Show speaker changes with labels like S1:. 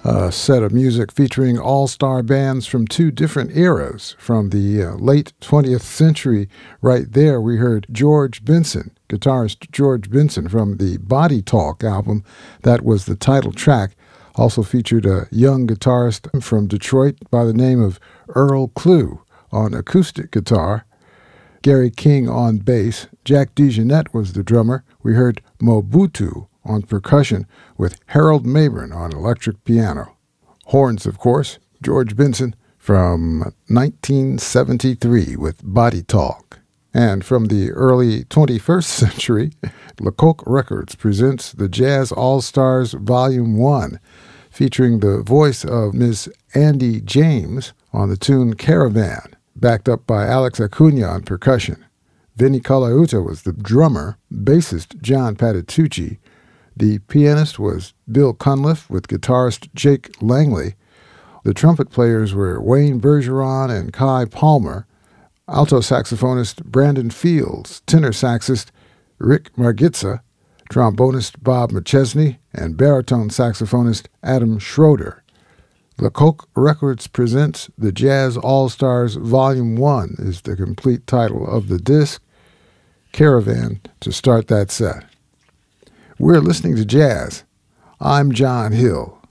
S1: A set of music featuring all-star bands from two different eras. From the late 20th century, right there, we heard George Benson, guitarist George Benson from the Body Talk album. That was the title track. Also featured a young guitarist from Detroit by the name of Earl Klugh on acoustic guitar, Gary King on bass, Jack DeJohnette was the drummer. We heard Mobutu on percussion with Harold Mabern on electric piano. Horns, of course, George Benson from 1973 with Body Talk. And from the early 21st century, Lecoq Records presents the Jazz All-Stars Volume 1, featuring the voice of Miss Andy James on the tune Caravan, backed up by Alex Acuna on percussion. Vinnie Colaiuta was the drummer, bassist John Patitucci. The pianist was Bill Cunliffe with guitarist Jake Langley. The trumpet players were Wayne Bergeron and Kai Palmer, alto saxophonist Brandon Fields, tenor saxist Rick Margitza, trombonist Bob McChesney, and baritone saxophonist Adam Schroeder. Lecoq Records presents the Jazz All-Stars Volume 1 is the complete title of the disc. Caravan to start that set. We're listening to jazz. I'm John Hill.